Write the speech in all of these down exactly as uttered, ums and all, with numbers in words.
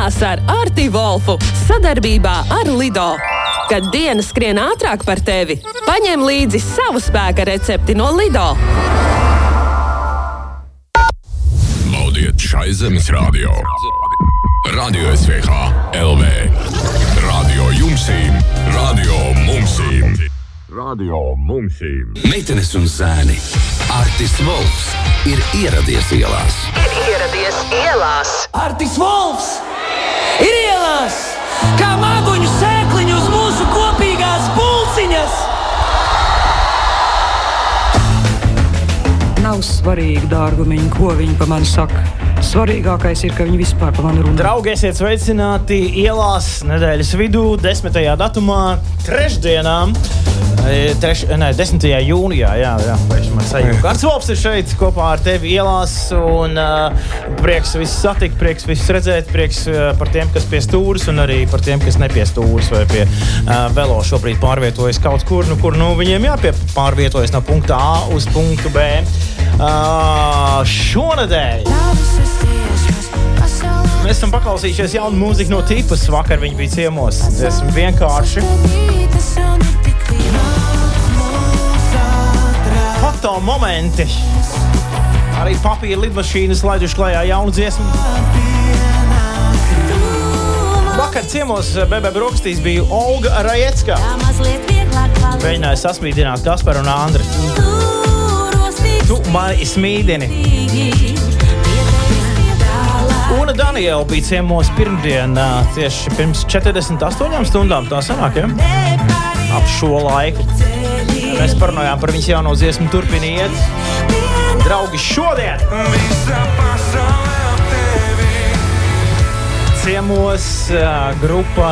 Svinās ar Arti Volfu sadarbībā ar Lido. Kad diena skrien ātrāk par tevi, paņem līdzi savu spēka recepti no Lido. Baudiet šai zemes radio. Radio S V H L V. Radio jumsīm. Radio mumsīm. Radio mumsīm. Meitenes un zēni. Artis Volfs ir ieradies ielās. Ir ieradies ielās. Artis Volfs ir ielās, kā mākoņu sēkliņu uz mūsu kopīgās pulciņas. Nav svarīgi, dārgumiņi, ko viņi pa mani saka. Svarīgākais ir, ka viņi vispār pa mani runā. Draugi, esiet sveicināti ielās nedēļas vidū, desmitajā datumā, trešdienām. Treš, ne, desmitajā jūnijā, jā, jā, man sajūta. Artis Volfs ir šeit kopā ar tevi ielās, un uh, prieks visus satikt, prieks visus redzēt, prieks uh, par tiem, kas pie stūras, un arī par tiem, kas nepie stūras vai pie uh, velo šobrīd pārvietojas kaut kur, nu, kur nu, viņiem jāpie pārvietojas no punkta A uz punktu B. Uh, šonedēļ mēs esam paklausījušies jaunu mūziku no Tipas. Vakar viņi bija ciemos. Esmu vienkārši. Foto momenti. Arī papīra lidmašīnas laiduši klajā jaunu dziesmu. Vakar ciemos Bebe Brokstīs bija Olga Rajecka. Mēģināja sasmīdināt Kasparu un Andri. Tu mani smīdini. Una Daniela bija ciemos pirmdien, tieši pirms četrdesmit astoņām stundām. Tā sanāk, ja? Ap šo laiku. Mēs parunājām par viņas jauno dziesmu Turpiniet. Draugi, šodien ciemos uh, grupā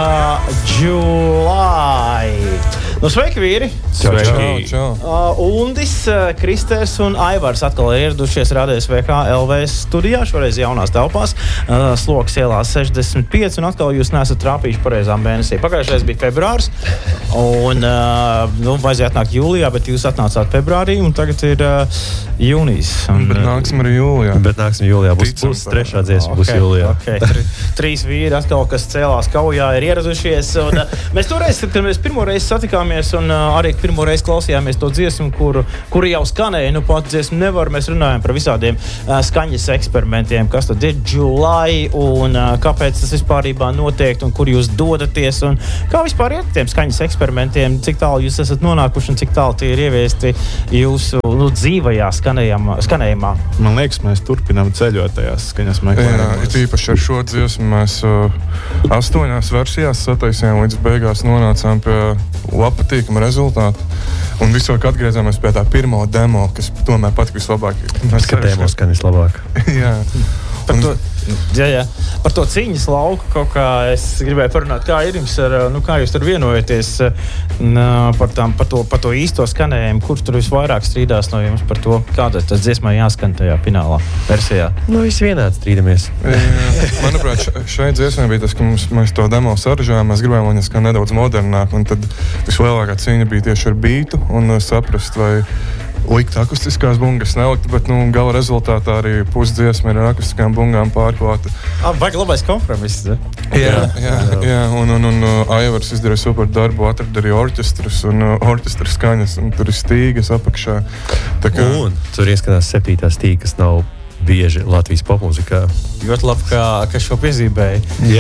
July. Nu, sveiki, vīri! Sveiki! Uh, Undis, uh, Kristers un Aivars atkal ir ieradušies Radio S V H L V studijā, šoreiz jaunās telpās, uh, Sloks ielās sešdesmit pieci, un atkal jūs neesat trāpījuši pareizām mēnesī. Pagājušais bija februārs, un uh, nu, vajadzēja atnākt jūlijā, bet jūs atnācāt februārī, un tagad ir uh, jūnijas. Un, bet nāksim arī jūlijā. Bet nāksim jūlijā, būs, būs trešā dziesma, okay, būs jūlijā. Okay. Tri, trīs vīri atkal, kas cēlās kaujā, ir ieradušies, un uh, mēs toreiz, kad mēs pirmo reizi satikāmies, un uh, arī pirmo reizi klausījāmies to dziesmu, kuru, kuru jau skanēja, nu pat dziesmu nevar, mēs runājam par visādiem uh, skaņas eksperimentiem, kas tad ir July, un uh, kāpēc tas vispārībā notiek, un kur jūs dodaties, un kā vispār iet tiem skaņas eksperimentiem, cik tālu jūs esat nonākuši, un cik tālu tie ir ieviesti jūsu nu, dzīvajā skanējumā. Man liekas, mēs turpinām ceļot tajās skaņas meklējumos. Jā, it īpaši ar šo dziesmu mēs uh, astoņās versijās sataisījām, līdz beigās nonācām pie patīkama rezultāta. Un visāk atgriezāmies pie tā pirmo demo, kas tomēr patika vislabāk. Mēs ka demo skan vislabāk. Jā. Par to, jā, jā. Par to cīņas lauku kaut kā es gribēju parunāt, kā ir jums ar, nu kā jūs tur vienojaties par, tām, par, to, par to īsto skanējumu, kurš tur visvairāk strīdās no jums par to, kāda tas dziesmai jāskan tajā finālā versijā? Nu, visi vienādi strīdamies. Jā, manuprāt, šai dziesmai bija tas, ka mums, mēs to demo saražājām, mēs gribējām, lai skan nedaudz modernāk, un tad vislielākā cīņa bija tieši ar bītu un saprast, vai likt akustiskās bungas, nelikt, bet nu, gala rezultātā arī pusdziesma ir ar akustiskām bungām pārklāta. Ah, vajag labais kompromiss, ne? Jā, jā, jā, un, un, un uh, Aivars izdarīja super darbu, atrada arī orķestrus un uh, orķestra skaņas, un tur ir stīgas apakšā. Tā kā... Un tur ieskanās septītā stīga, kas nav bieži Latvijas popmūzikā. Ļoti labi, ka, ka šo piezīmēja. Jā.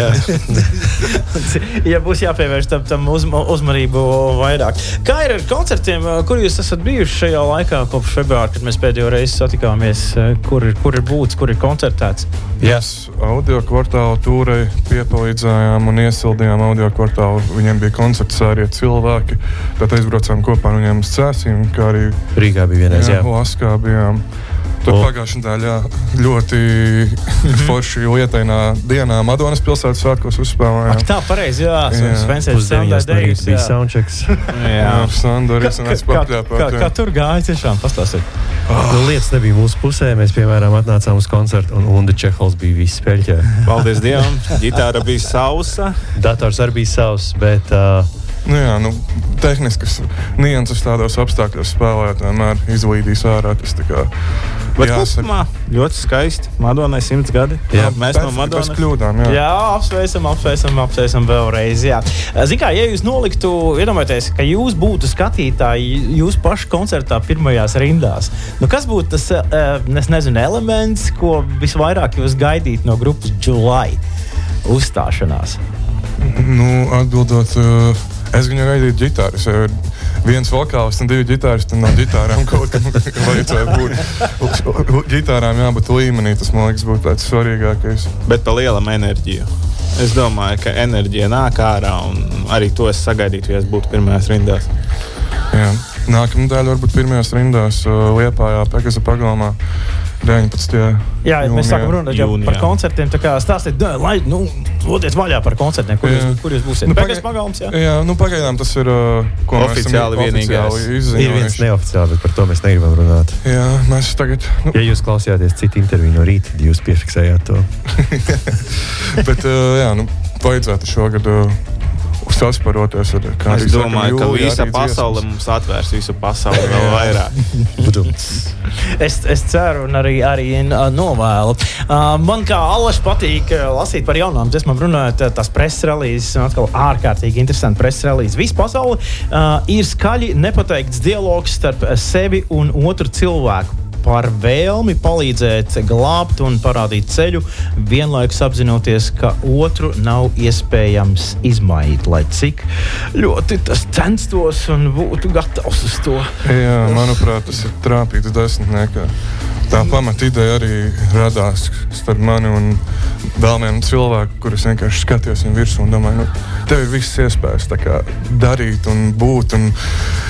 Ja būs jāpievērš tam, tam uz, uzmanību vairāk. Kā ir ar koncertiem? Kur jūs esat bijuši šajā laikā kopš februāra, kad mēs pēdējo reizi satikāmies? Kur ir, kur ir būts, kur ir koncertēts? Mēs audio kvartālu tūrai piepalīdzējām un iesildījām audio kvartālu. Viņiem bija koncerts arī cilvēki. Tad aizbraucām kopā ar viņiem uz Cēsīm, kā arī Rīgā bija vienreiz, jā. Jā, Laskā bijām. Tur oh. pagājušajā daļā ļoti forši lietainā dienā Madonas pilsētas svētkos uzspēlējām. Ak, tā, pareizi, jā. Uz deviņas no rīta bija soundchecks. Jā, Sandra arī sanāca papļāpāt. Kā, kā tur gāja tiešām? Pastāstīt. Oh. Nu, lietas nebija mūsu pusē. Mēs, piemēram, atnācām uz koncertu, un Unda Čehols bija viss peļķē. Paldies Dievam. Ģitāra bija sausa. Dators arī bija savs, bet... Uh, Nu jā, nu, tehniskas nianses tādos apstākļos spēlēt vienmēr izlīdīs ārā. Tas tā kā Bet kopumā ļoti skaisti. Madonai simts gadi. Jā, mēs pēc, no Madonas kļūdām, jā. Jā, apsveicam, apsveicam, apsveicam vēlreiz, jā. Zin kā, ja jūs noliktu, iedomājieties, ka jūs būtu skatītāji jūs pašu koncertā pirmajās rindās, nu kas būtu tas, es nezinu, elements, ko visvairāk jūs gaidīt no grupas July uzstāšanās? Nu, atbildot, uh, es viņu gaidītu ģitāras. Ja ir viens vokālis un divi ģitāristi, tad no ģitārām kaut kā vajadzētu būt. Ģitārām jābūt līmenī, tas, man liekas, būtu tāds svarīgākais. Bet pa lielam enerģiju. Es domāju, ka enerģija nāk ārā, un arī to es sagaidītu, ja es būtu pirmajās rindās. Jā. Nākamnedēļ varbūt pirmajās rindās uh, Liepājā, Pegaza pagalmā. deviņpadsmitajā Jā, ja mēs jūnijā. sākam runāt jau par koncertiem, tā kā stāstīt, lai, nu, lodiet vaļā par koncertiem, kur, jūs, kur jūs būsiet. Nu, Pegas paga- pagalms, jā? Jā, nu pagaidām tas ir, uh, ko Oficiāli mēs esam vienīgais. oficiāli Ir viens izziņojuši. neoficiāli, bet par to mēs negribam runāt. Jā, mēs tagad, nu, Ja jūs klausījāties citu interviju no rīta, tad jūs piefiksējāt to. bet, uh, jā, nu, vajadzētu šogad uh, sasparoties ar kā Es arī sakam, domāju, ka jūlijā visa arī pasaule dziesmas. mums atvērs visu pasauli vēl vairāk. Es, es ceru un arī, arī uh, novēlu. Uh, man kā allaši patīk uh, lasīt par jaunām dziesmām, runājot uh, tās preses relīzes, un atkal ārkārtīgi interesanti preses relīzes. Visu pasauli uh, ir skaļi nepateikts dialogs starp sevi un otru cilvēku par vēlmi palīdzēt, glābt un parādīt ceļu, vienlaikus apzinoties, ka otru nav iespējams izmainīt, lai cik ļoti tas censtos un būtu gatavs uz to. Jā, manuprāt, tas ir trāpīts desmitniekā. Tā pamata ideja arī radās starp mani un vēl vienu cilvēku, kurus vienkārši skatījos viņam virsū un domāju, nu, tev ir visas iespējas tā kā darīt un būt. Un,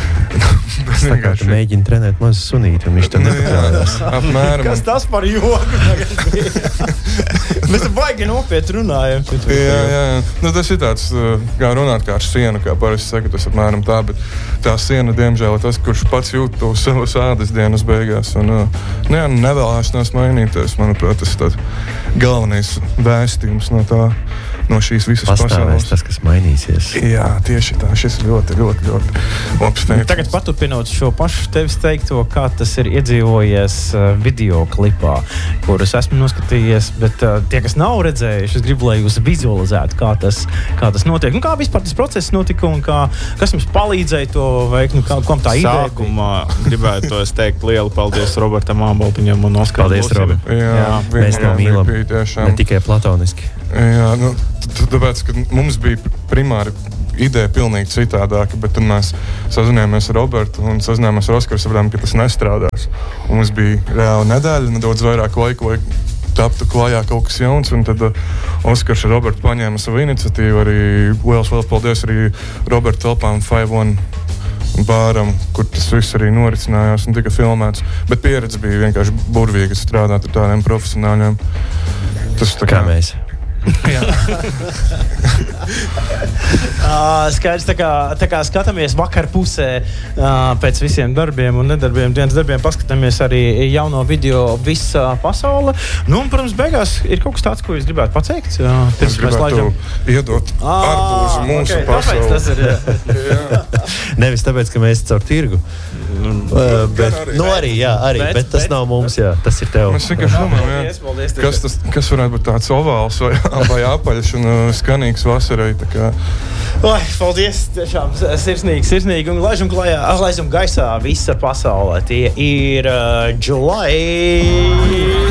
Tas tā kā tu mēģini trenēt mazu sunīti, un viņš tam nepatrādās. Apmēram. Kas tas par joku tagad bija? Mēs te baigi nopietni runājam. Jā, jā, jā. Nu, tas ir tāds, kā runāt kā ar sienu, kā parasti saka, tas apmēram tā, bet tā siena, diemžēl, ir tas, kurš pats jūt to savas ādas dienas beigās. Un, nu, jā, nevēlēšanās mainīties, manuprāt, tas ir tāds galvenais vēstījums no tā, no šīs visas Pastāvēs pasaules. tas, kas mainīsies. Jā, tieši tā, šis ir ļoti, ļoti, ļoti labs teikums. Tagad paturpinot šo pašu tevis teikto, kā tas ir iedzīvojies uh, video klipā, kurus esmu noskatījies, bet uh, tie, kas nav redzējuši, es gribu, lai jūs vizualizētu, kā tas, kā tas notiek. Un kā vispār tas process notika un kā, kas jums palīdzēja to veikt, nu, kā, kam tā ideja bija? Sākumā gribētu to es teikt lielu paldies Robertam Āboltiņam un Oskaram Paldies, Lūcim. Robi. Jā, Jā, Mēs tev mīlam, bija tiešām. ne tikai platoniski. Jā, nu, t- t- tāpēc, ka mums bija primāri ideja pilnīgi citādāka, bet tad mēs sazinājāmies ar Robertu un sazinājāmies ar Oskaru, sapratām, ka tas nestrādās. Un mums bija reāli nedēļa, nedaudz vairāk laika, lai taptu klājā kaut kas jauns, un tad uh, Oskars ar Robertu paņēma savu iniciatīvu. Arī liels, liels paldies arī Roberta telpām Five One bāram, kur tas viss arī norisinājās un tika filmēts. Bet pieredze bija vienkārši burvīga strādāt ar tādiem profesionāļiem. Tas tā Kā mēs. Uh, skaidrs, tā kā, tā kā skatāmies vakar pusē uh, pēc visiem darbiem un nedarbiem, dienas darbiem, paskatāmies arī jauno video visa pasaule. Nu, un, protams, beigās ir kaut kas tāds, ko jūs gribētu pateikt. Uh, Es gribētu iedot arbūzu mūsu okay, tāpēc tas ir, pasauli. Nevis tāpēc, ka mēs caur tirgu. Uh, bet, arī. nu arī, jā, arī, Bet- bet, bet tas bet- nav mums, jā, tas ir tev. Mēs vienkārši domājam, jā. Paldies, paldies, Kas, tas, kas varētu būt tāds ovāls vai, vai apaļš un uh, skanīgs vasarai. tā kā. Oi, paldies, tiešām sirsnīgi, sirsnīgi. Un laižam klajā, laižam gaisā visa pasaulē. Tie ir uh, July.